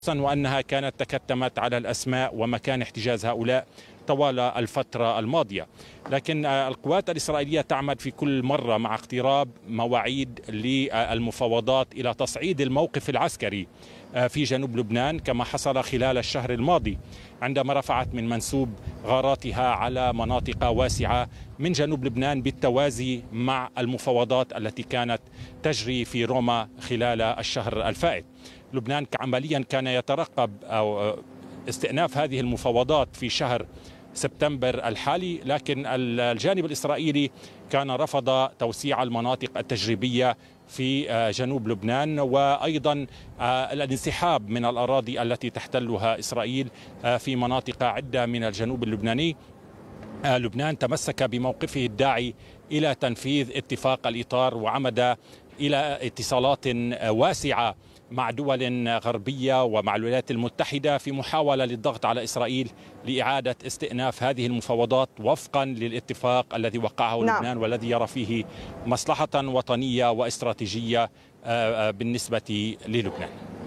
وأنها كانت تكتمت على الأسماء ومكان احتجاز هؤلاء طوال الفترة الماضية. لكن القوات الإسرائيلية تعمد في كل مرة مع اقتراب مواعيد للمفاوضات إلى تصعيد الموقف العسكري في جنوب لبنان، كما حصل خلال الشهر الماضي عندما رفعت من منسوب غاراتها على مناطق واسعة من جنوب لبنان بالتوازي مع المفاوضات التي كانت تجري في روما خلال الشهر الفائت. لبنان عمليا كان يترقب أو استئناف هذه المفاوضات في شهر سبتمبر الحالي، لكن الجانب الإسرائيلي كان رفض توسيع المناطق التجريبية في جنوب لبنان، وأيضا الانسحاب من الأراضي التي تحتلها إسرائيل في مناطق عدة من الجنوب اللبناني. لبنان تمسك بموقفه الداعي إلى تنفيذ اتفاق الإطار وعمد إلى اتصالات واسعة مع دول غربية ومع الولايات المتحدة في محاولة للضغط على إسرائيل لإعادة استئناف هذه المفاوضات وفقا للاتفاق الذي وقعه لبنان والذي يرى فيه مصلحة وطنية واستراتيجية بالنسبة للبنان.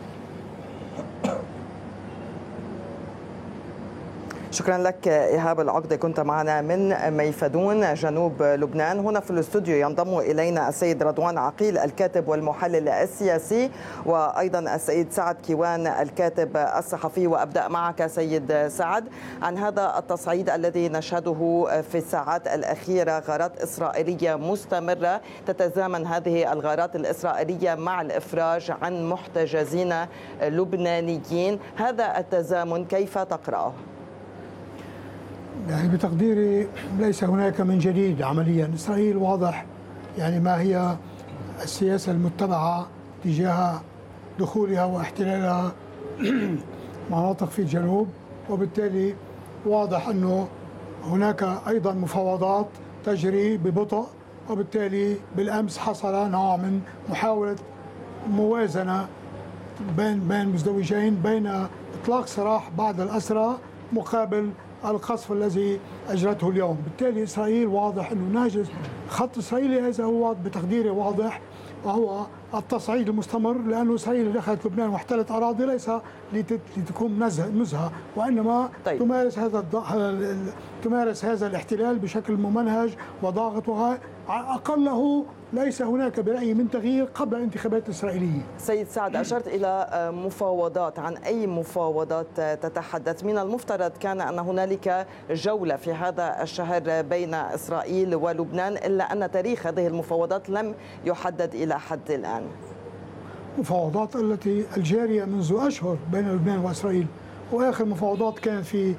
شكرا لك إيهاب العقدة، كنت معنا من ميفدون جنوب لبنان. هنا في الاستوديو ينضم إلينا السيد رضوان عقيل الكاتب والمحلل السياسي، وأيضا السيد سعد كيوان الكاتب الصحفي. وأبدأ معك سيد سعد عن هذا التصعيد الذي نشهده في الساعات الأخيرة، غارات إسرائيلية مستمرة. تتزامن هذه الغارات الإسرائيلية مع الإفراج عن محتجزين لبنانيين، هذا التزامن كيف تقرأه؟ يعني بتقديري ليس هناك من جديد عمليا. إسرائيل واضح يعني ما هي السياسة المتبعة تجاه دخولها واحتلالها مناطق في الجنوب، وبالتالي واضح أنه هناك أيضا مفاوضات تجري ببطء، وبالتالي بالأمس حصل نوع من محاولة موازنة بين مزدوجين، بين إطلاق سراح بعض الأسرى مقابل القصف الذي أجرته اليوم. بالتالي إسرائيل واضح أنه ناجز خط إسرائيلي، هذا هو بتقديري واضح، وهو التصعيد المستمر، لأنه إسرائيل دخلت لبنان واحتلت أراضي ليس لتكون نزهة، وإنما تمارس هذا الاحتلال بشكل ممنهج وضاغط، أقله ليس هناك برأيي من تغيير قبل الانتخابات الإسرائيلية. سيد سعد، أشرت إلى مفاوضات، عن أي مفاوضات تتحدث؟ من المفترض كان أن هنالك جولة في هذا الشهر بين إسرائيل ولبنان، إلا أن تاريخ هذه المفاوضات لم يحدد إلى حد الآن. مفاوضات التي الجارية منذ أشهر بين لبنان وإسرائيل، وآخر مفاوضات كان في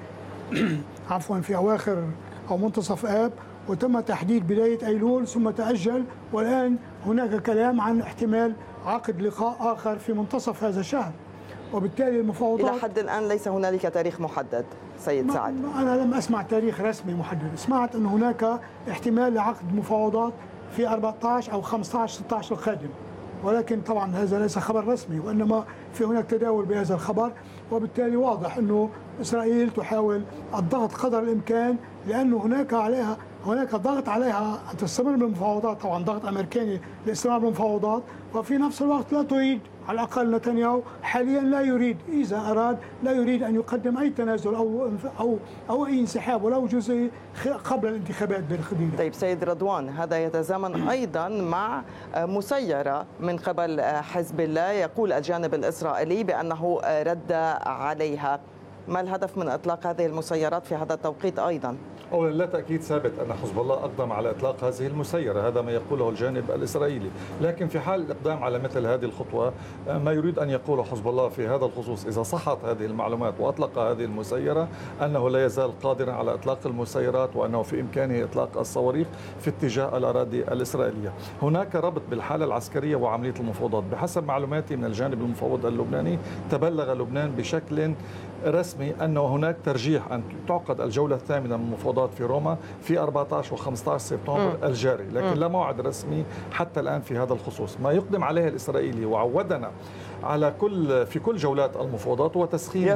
في أواخر أو منتصف آب، وتم تحديد بداية أيلول ثم تأجل، والآن هناك كلام عن احتمال عقد لقاء آخر في منتصف هذا الشهر. وبالتالي المفاوضات إلى حد الآن ليس هنالك تاريخ محدد. سيد سعد، أنا لم أسمع تاريخ رسمي محدد، سمعت أن هناك احتمال لعقد مفاوضات في 14 أو 15 16 القادم، ولكن طبعا هذا ليس خبر رسمي، وإنما في هناك تداول بهذا الخبر. وبالتالي واضح أنه إسرائيل تحاول الضغط قدر الإمكان، لأنه هناك ضغط عليها أن تستمر بالمفاوضات، طبعا ضغط أمريكاني لاستمرار بالمفاوضات، وفي نفس الوقت لا تريد، على الأقل نتنياهو حاليا لا يريد، إذا أراد لا يريد أن يقدم أي تنازل أو أي انسحاب ولو جزئي قبل الانتخابات بالخديرة. طيب سيد رضوان، هذا يتزامن أيضا مع مسيرة من قبل حزب الله، يقول الجانب الإسرائيلي بأنه رد عليها. ما الهدف من إطلاق هذه المسيرات في هذا التوقيت أيضا؟ أولا لا تأكيد ثابت أن حزب الله أقدم على إطلاق هذه المسيرة، هذا ما يقوله الجانب الإسرائيلي، لكن في حال الإقدام على مثل هذه الخطوة ما يريد أن يقوله حزب الله في هذا الخصوص إذا صحت هذه المعلومات وأطلق هذه المسيرة أنه لا يزال قادرا على إطلاق المسيرات، وأنه في إمكانه إطلاق الصواريخ في اتجاه الأراضي الإسرائيلية. هناك ربط بالحالة العسكرية وعملية المفاوضات. بحسب معلوماتي من الجانب المفوض اللبناني، تبلغ لبنان بشكل رسمي أنه هناك ترجيح أن تعقد الجولة الثامنة من المفاوضات في روما في 14 و15 سبتمبر الجاري، لكن لا موعد رسمي حتى الآن في هذا الخصوص. ما يقدم عليه الإسرائيلي وعودنا على في كل جولات المفاوضات وتسخين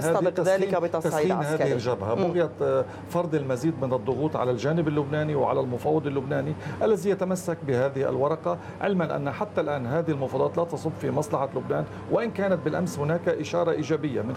هذه الجبهة، بغية فرض المزيد من الضغوط على الجانب اللبناني وعلى المفاوض اللبناني الذي يتمسك بهذه الورقة، علما أن حتى الآن هذه المفاوضات لا تصب في مصلحة لبنان، وإن كانت بالأمس هناك إشارة إيجابية من